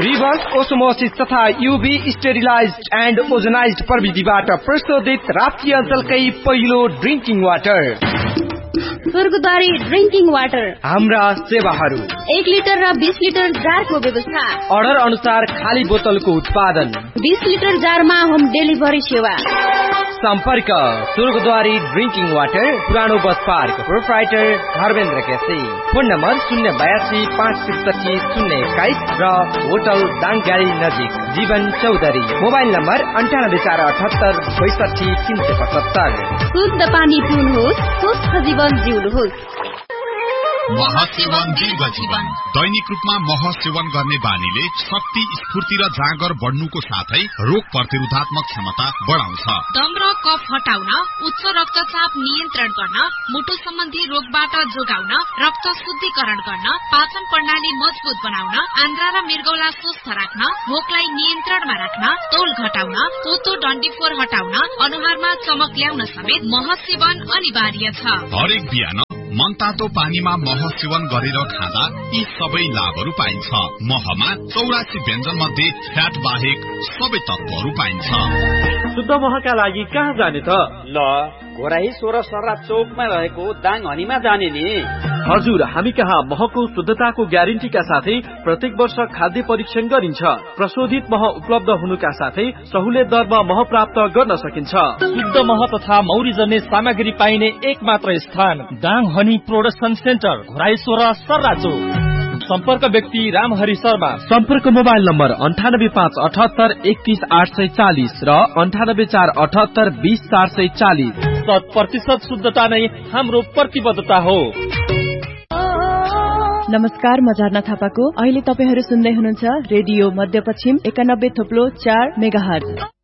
Reverse osmosis तथा यूभी sterilised and ozonised प्रविधिबाट प्रशोधित राप्ती अञ्चलकै पहिलो ड्रिंकिङ वाटर। स्वर्गद्वारी ड्रिंकिङ वाटर। हाम्रा सेवाहरू 1 लिटर र 20 लिटर जारको व्यवस्था। अर्डर अनुसार खाली बोतलको उत्पादन। 20 लिटर जारमा होम डेलिभरी सेवा। सम्पर्क स्वर्गद्वारी ड्रिंकिङ वाटर, पुरानो bus park, proprietor Dharmendra KC. Phone number 082 563 021 र होटल दाङगाडी नजिक जीवन चौधरी। Mobile number 9848 62 375। शुद्ध पानी पिउनुहोस्, स्वस्थ जीवन जिउनुहोस्। महसेवन दीर्घ जीवन। दैनिक रूपमा मह सेवन गर्ने बानीले शक्ति, स्फूर्ति र जाँगर बढ्नुको साथै रोग प्रतिरोधात्मक क्षमता बढाउँछ। दम र कफ हटाउन, उच्च रक्तचाप नियन्त्रण गर्न, मुटु सम्बन्धी रोगबाट जोगाउन, रक्त शुद्धिकरण गर्न, पाचन प्रणाली मजबुत बनाउन, आन्द्रा र मृगौला स्वस्थ राख्न, भोकलाई नियन्त्रणमा राख्न, तौल घटाउन, पोतो डन्डीफोर हटाउन, अनुहारमा चमक ल्याउन समेत मह सेवन अनिवार्य छ। हरेक बिहान मनतातो पानीमा मह सेवन गरेर खाँदा यी सबै लाभहरू पाइन्छ। महमा 84 व्यञ्जन मध्ये फ्याट बाहेक सबै तत्वहरू पाइन्छ। शुद्ध महका लागि कहाँ जाने त? ल घोराही 16 सर्रा चौकमा रहेको दाङ हनीमा जाने नि। हजुर, हामी कहाँ महको शुद्धताको ग्यारेन्टीका साथै प्रत्येक वर्ष खाद्य परीक्षण गरिन्छ। प्रशोधित मह उपलब्ध हुनुका साथै सहुलियत दरमा मह प्राप्त गर्न सकिन्छ। शुद्ध मह तथा मौरी जन्ने सामग्री पाइने एक मात्र स्थान Dang honey production centre, Ghorahi 16 सर्रा चौक। सम्पर्क व्यक्ति रामहरि शर्मा। सम्पर्क मोबाइल नम्बर 98578 31840 र 98478 20440। 100% शुद्धता नै हाम्रो प्रतिबद्धता हो। नमस्कार, म झर्ना थापाको। अहिले तपाईहरु सुन्दै हुनुहुन्छ रेडियो मध्यपश्चिम 91.4 मेगाहर्ज।